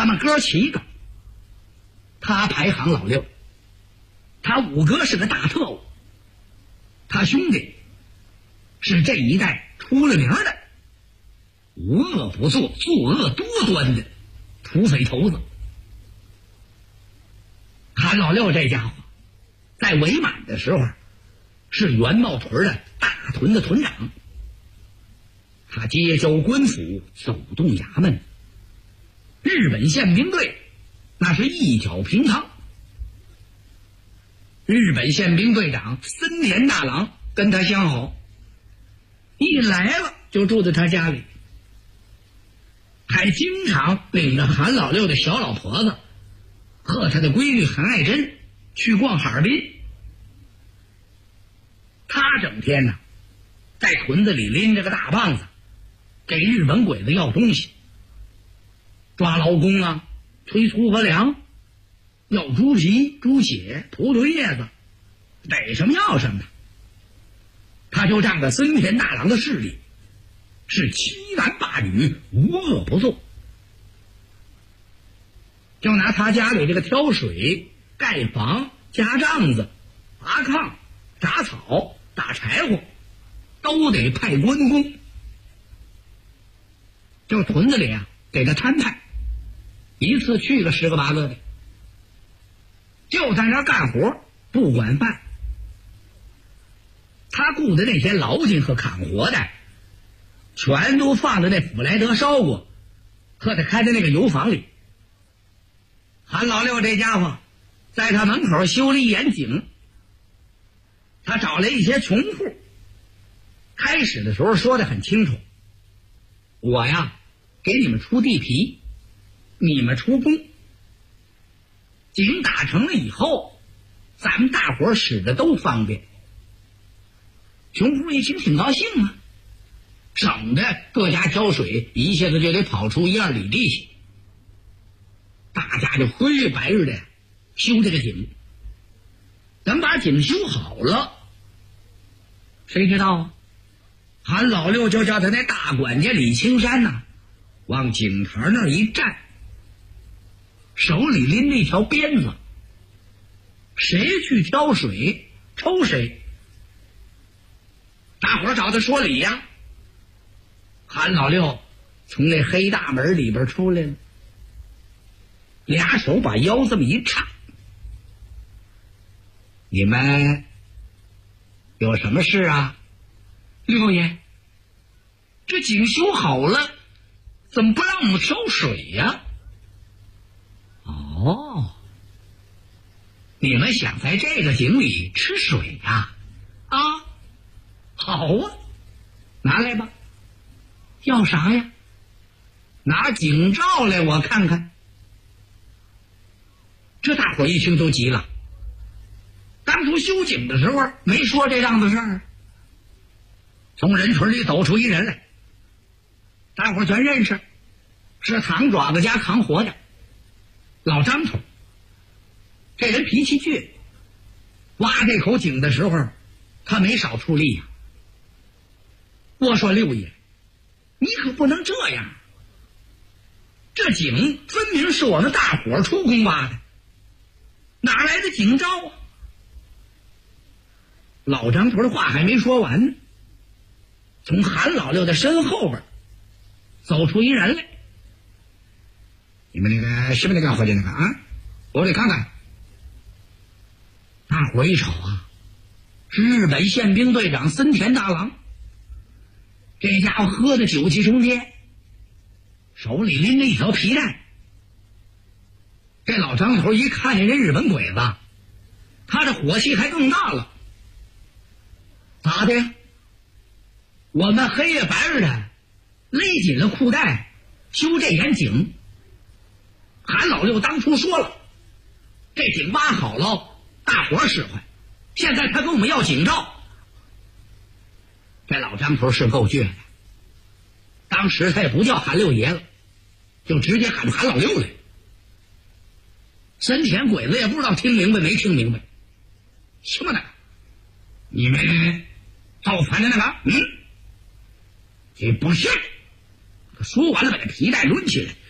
他们哥7个，他排行老6，他5哥是个大特务，他兄弟是这一带出了名的无恶不作、作恶多端的土匪头子。韩老6这家伙在伪满的时候是元茂屯的大屯的屯长，他结交官府，走动衙门，日本宪兵队那是一脚平汤。日本宪兵队长森田大郎跟他相好，一来了就住在他家里，还经常领着韩老6的小老婆子和他的闺女韩爱珍去逛哈尔滨。他整天呢在屯子里拎着个大棒子给日本鬼子要东西，抓劳工啊，推粗和粮，要猪皮、猪血、葡萄叶子，逮什么要什么。他就仗着森田大郎的势力，是欺男霸女，无恶不作。就拿他家里这个挑水、盖房、加帐子、拔炕、铡草、打柴火，都得派关公。就屯子里啊，给他摊派，一次去个10个8个的，就在那干活，不管饭。他雇的那些劳金和砍活的，全都放在那普莱德烧锅和他开的那个油坊里。韩老6这家伙在他门口修了一眼井，他找来一些穷户，开始的时候说得很清楚，我呀给你们出地皮，你们出工，井打成了以后咱们大伙使的都方便。穷户一听挺高兴啊，省得各家挑水一下子就得跑出1-2里地去，大家就黑日白日的修这个井。等把井修好了，谁知道啊，韩老6就叫他那大管家李青山呐，往井台那儿一站，手里拎着一条鞭子，谁去挑水抽谁。大伙儿找他说理呀，韩老6从那黑大门里边出来了，俩手把腰这么一叉，你们有什么事啊？六爷，这井修好了，怎么不让我们挑水呀？哦，你们想在这个井里吃水呀？啊，好啊，拿来吧。要啥呀？拿井罩来我看看。这大伙一听都急了，当初修井的时候没说这样的事儿。从人群里走出一人来，大伙全认识，是扛爪子家扛活的老张头。这人脾气倔，挖这口井的时候他没少出力呀。我说六爷，你可不能这样，这井分明是我们大伙出工挖的，哪来的井罩啊？老张头的话还没说完呢，从韩老六的身后边走出一人来。你们那个什么那个伙计那个啊，我得看看。大伙一瞅啊，是日本宪兵队长森田大郎。这家伙喝的酒气冲天，手里拎着一条皮带。这老张头一看见这日本鬼子，他的火气还更大了。咋的？我们黑夜白日的勒紧了裤带修这眼井，韩老六当初说了，这井挖好了大伙使唤，现在他跟我们要井罩。这老张头是够倔的，当时他也不叫韩六爷了，就直接喊韩老六来。森田鬼子也不知道听明白没听明白，什么呢？你们造反的那个，这不是。说完了，把这皮带抡起来，